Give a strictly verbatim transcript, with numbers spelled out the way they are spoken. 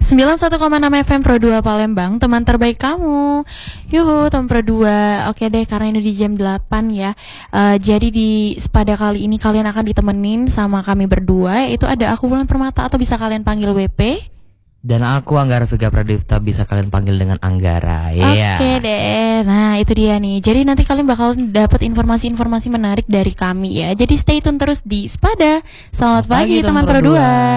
sembilan puluh satu koma enam F M Pro dua Palembang, teman terbaik kamu. Yuhu, teman Pro dua. Oke deh, karena ini di jam delapan ya. Uh, jadi di Spada kali ini kalian akan ditemenin sama kami berdua. Itu ada aku Wulan Permata atau bisa kalian panggil W P. Dan aku Anggara Vega Pradipta, bisa kalian panggil dengan Anggara. Yeah. Oke deh. Nah, itu dia nih. Jadi nanti kalian bakal dapat informasi-informasi menarik dari kami ya. Jadi stay tune terus di Spada. Selamat, Selamat pagi, pagi teman Pro dua.